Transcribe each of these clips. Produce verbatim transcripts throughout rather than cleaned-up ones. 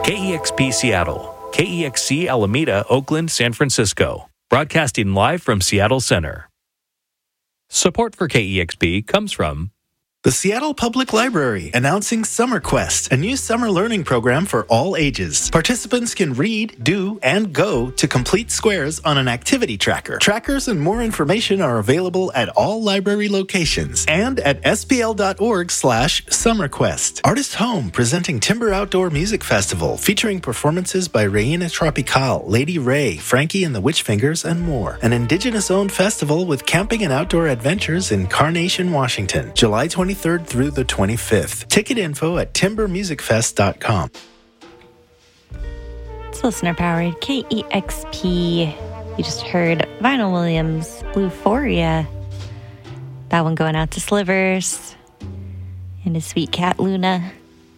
K E X P Seattle, K E X C Alameda, Oakland, San Francisco. Broadcasting live from Seattle Center. Support for K E X P comes from the Seattle Public Library, announcing Summer Quest, a new summer learning program for all ages. Participants can read, do, and go to complete squares on an activity tracker. Trackers and more information are available at all library locations and at sbl.org slash summerquest. Artist Home, presenting Timber Outdoor Music Festival, featuring performances by Reina Tropical, Lady Ray, Frankie and the Witchfingers, and more. An Indigenous-owned festival with camping and outdoor adventures in Carnation, Washington, July twenty-third through the twenty-fifth. Ticket info at timber music fest dot com. It's listener-powered K E X P. You just heard Vinyl Williams, Bluephoria. That one going out to Slivers and his sweet cat, Luna.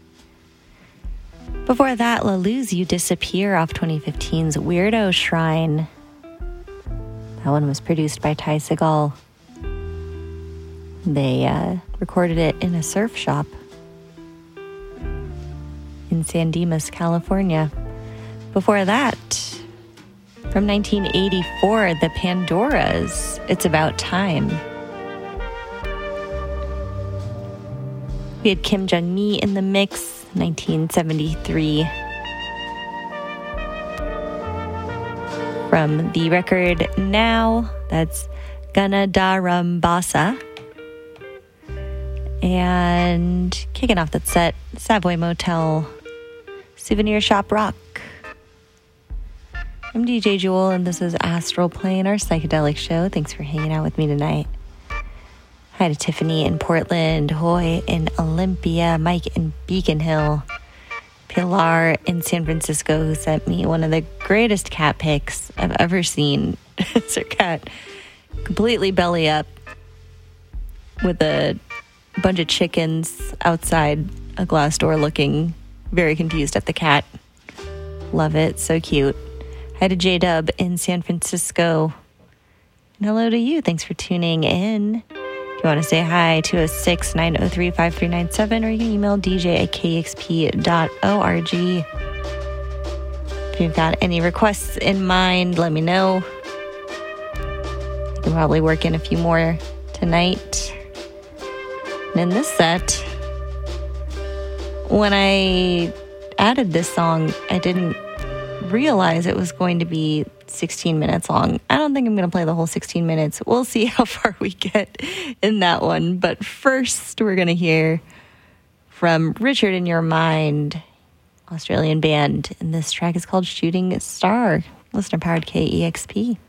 Before that, La Lose You Disappear off twenty fifteen's Weirdo Shrine. That one was produced by Ty Segall. They uh, recorded it in a surf shop in San Dimas, California. Before that, from nineteen eighty-four, the Pandoras, It's About Time. We had Kim Jung-mi in the mix, nineteen seventy-three. From the record Now, that's Ganadarambasa. And kicking off that set, Savoy Motel, Souvenir Shop Rock. I'm D J Jewel, and this is Astral Plane, our psychedelic show. Thanks for hanging out with me tonight. Hi to Tiffany in Portland, Hoy in Olympia, Mike in Beacon Hill, Pilar in San Francisco, who sent me one of the greatest cat pics I've ever seen. It's her cat completely belly up with a bunch of chickens outside a glass door looking very confused at the cat. Love it. So cute. Hi to J-Dub in San Francisco. And hello to you. Thanks for tuning in. If you want to say hi, two oh six, nine oh three, five three nine seven, or you can email d j at k x p dot org. If you've got any requests in mind, let me know. I can probably work in a few more tonight. And in this set, when I added this song, I didn't realize it was going to be sixteen minutes long. I don't think I'm going to play the whole sixteen minutes. We'll see how far we get in that one. But first, we're going to hear from Richard in Your Mind, Australian band. And this track is called Shooting Star. Listener-powered K E X P.